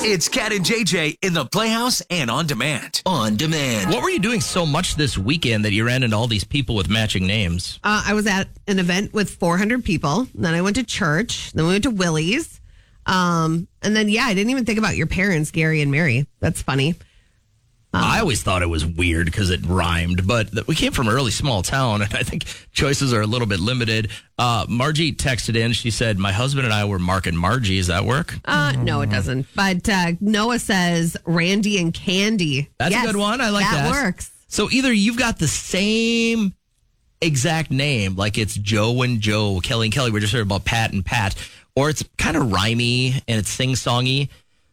It's Cat and JJ in the Playhouse and On Demand. On Demand. What were you doing so much this weekend that you ran into all these people with matching names? I was at an event with 400 people. Then I went to church. Then we went to Willie's. And then, I didn't even think about your parents, Gary and Mary. That's funny. I always thought it was weird because it rhymed, but we came from a really small town, and I think choices are a little bit limited. Margie texted in. She said, my husband and I were Mark and Margie. Does that work? No, it doesn't. But Noah says Randy and Candy. That's a good one. I like that. That works. So either you've got the same exact name, like it's Joe and Joe, Kelly and Kelly. We're just heard about Pat and Pat, or it's kind of rhymey and it's sing-songy.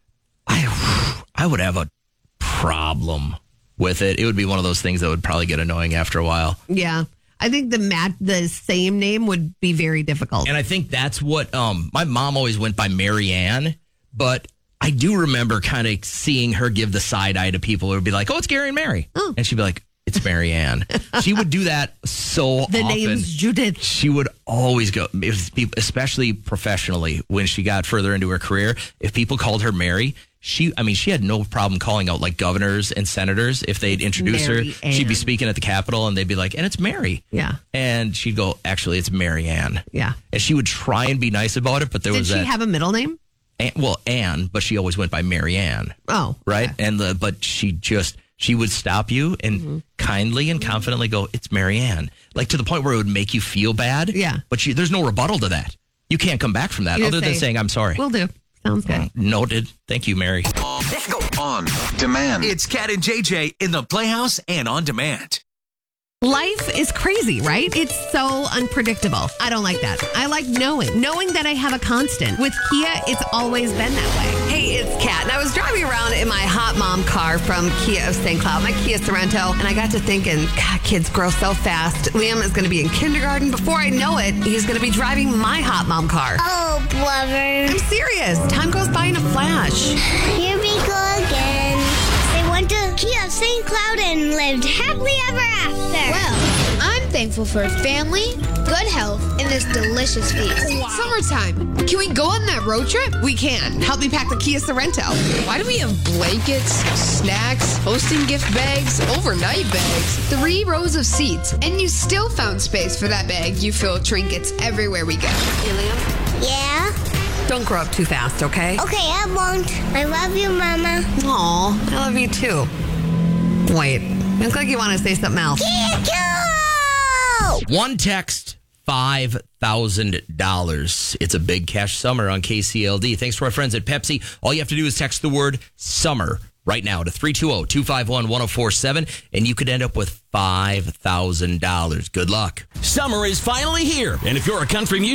I would have a problem with it. It would be one of those things that would probably get annoying after a while. Yeah. I think the same name would be very difficult. And I think that's what my mom always went by Mary Ann, but I do remember kind of seeing her give the side eye to people who would be like, oh, it's Gary and Mary. Oh. And she'd be like, it's Mary Ann. She would do that so often. The name's Judith. She would always go, especially professionally, when she got further into her career, if people called her Mary, she had no problem calling out like governors and senators. If they'd introduce her, she'd be speaking at the Capitol and they'd be like, and it's Mary. Yeah. And she'd go, actually, it's Mary Ann. Yeah. And she would try and be nice about it, but Did she have a middle name? Ann, but she always went by Mary Ann. Oh. Right? Okay. But she would stop you and kindly and confidently go, it's Mary Ann. Like to the point where it would make you feel bad. Yeah. But there's no rebuttal to that. You can't come back from that other than saying, I'm sorry. Will do. Sounds good. Noted. Thank you, Mary. Let's go. On Demand. It's Cat and JJ in the Playhouse and On Demand. Life is crazy, right? It's so unpredictable. I don't like that. I like knowing that I have a constant. With Kia, it's always been that way. Hey, it's Kat, and I was driving around in my hot mom car from Kia of St. Cloud, my Kia Sorrento, and I got to thinking, God, kids grow so fast. Liam is going to be in kindergarten. Before I know it, he's going to be driving my hot mom car. Oh, blubber. I'm serious. Time goes by in a flash. Here we go again. They went to Kia of St. Cloud and lived happily ever after. Well, I'm thankful for family, good health, and this delicious feast. Wow. Summertime. Can we go on that road trip? We can. Help me pack the Kia Sorrento. Why do we have blankets, snacks, hosting gift bags, overnight bags, 3 rows of seats, and you still found space for that bag you fill with trinkets everywhere we go? Hey, Liam? Yeah? Don't grow up too fast, okay? Okay, I won't. I love you, Mama. Aw, I love you too. Wait, looks like you want to say something else. One text, $5,000. It's a big cash summer on KCLD. Thanks to our friends at Pepsi. All you have to do is text the word summer right now to 320-251-1047, and you could end up with $5,000. Good luck. Summer is finally here, and if you're a country music